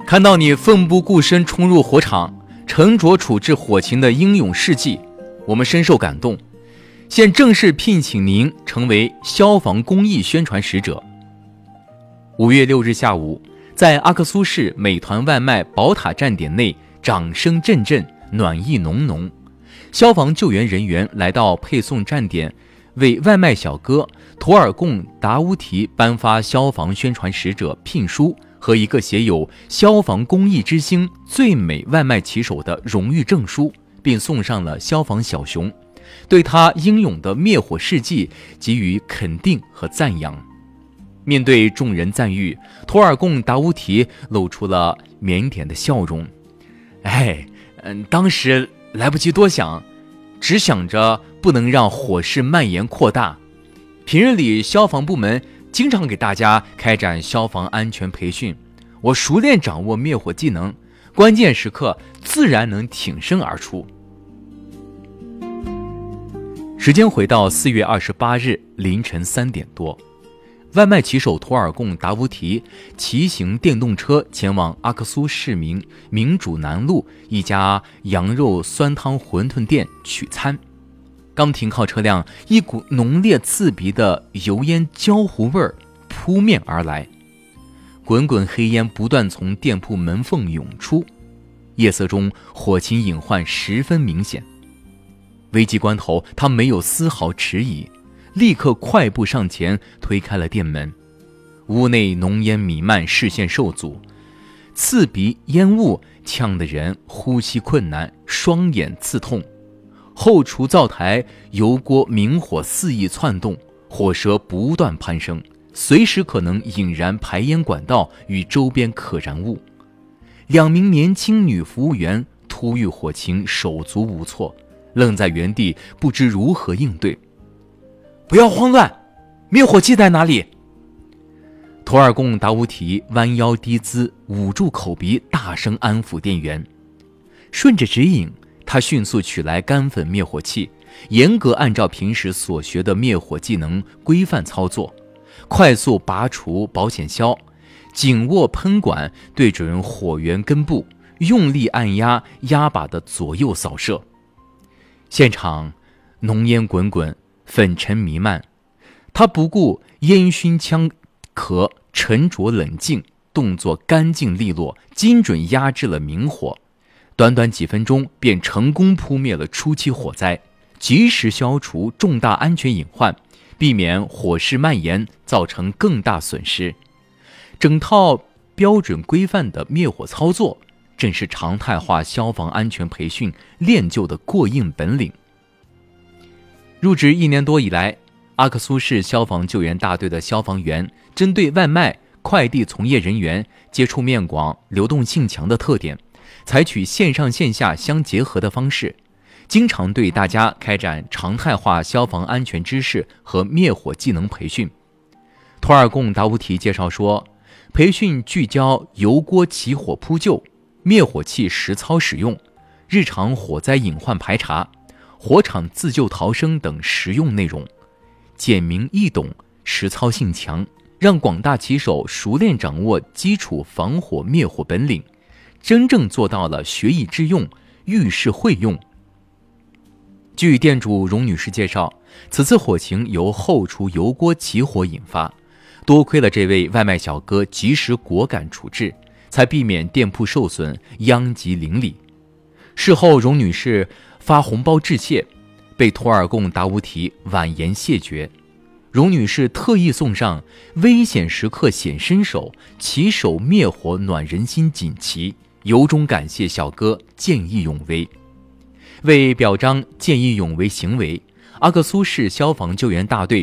看到你奋不顾身冲入火场，沉着处置火情的英勇事迹，我们深受感动。现正式聘请您成为消防公益宣传使者。5月6日下午，在阿克苏市美团外卖宝塔站点内，掌声阵阵，暖意浓浓。消防救援人员来到配送站点，为外卖小哥图尔贡达乌提颁发消防宣传使者聘书和一个写有消防公益之星最美外卖骑手的荣誉证书，并送上了消防小熊，对他英勇的灭火事迹给予肯定和赞扬。面对众人赞誉，图尔贡达乌提露出了腼腆的笑容。当时来不及多想，只想着不能让火势蔓延扩大。平日里消防部门经常给大家开展消防安全培训，我熟练掌握灭火技能，关键时刻自然能挺身而出。时间回到4月28日凌晨3点多，外卖骑手图尔贡达乌提骑行电动车前往阿克苏市民主南路一家羊肉酸汤馄饨店取餐。刚停靠车辆，一股浓烈刺鼻的油烟焦糊味儿扑面而来，滚滚黑烟不断从店铺门缝涌出，夜色中火情隐患十分明显。危急关头，他没有丝毫迟疑，立刻快步上前推开了店门。屋内浓烟弥漫，视线受阻，刺鼻烟雾呛得人呼吸困难，双眼刺痛。后厨灶台油锅明火肆意窜动，火舌不断攀升，随时可能引燃排烟管道与周边可燃物。2名年轻女服务员突遇火情，手足无措，愣在原地，不知如何应对。不要慌乱，灭火器在哪里？图尔贡达乌提弯腰低姿，捂住口鼻，大声安抚店员。顺着指引，他迅速取来干粉灭火器，严格按照平时所学的灭火技能规范操作，快速拔除保险销，紧握喷管对准火源根部，用力按压压把的左右扫射。现场浓烟滚滚，粉尘弥漫，他不顾烟熏枪壳，沉着冷静，动作干净利落，精准压制了明火。短短几分钟便成功扑灭了初期火灾，及时消除重大安全隐患，避免火势蔓延造成更大损失。整套标准规范的灭火操作，正是常态化消防安全培训练就的过硬本领。入职1年多以来，阿克苏市消防救援大队的消防员针对外卖、快递从业人员接触面广、流动性强的特点，采取线上线下相结合的方式，经常对大家开展常态化消防安全知识和灭火技能培训。图尔贡达乌提介绍说，培训聚焦油锅起火扑救、灭火器实操使用、日常火灾隐患排查、火场自救逃生等实用内容，简明易懂，实操性强，让广大骑手熟练掌握基础防火灭火本领，真正做到了学以致用，遇事会用。据店主荣女士介绍，此次火情由后厨油锅起火引发，多亏了这位外卖小哥及时果敢处置，才避免店铺受损，殃及邻里。事后荣女士发红包致谢，被图尔贡达乌提婉言谢绝。荣女士特意送上危险时刻显身手，骑手灭火暖人心锦旗，由衷感谢小哥见义勇为。为表彰见义勇为行为，阿克苏市消防救援大队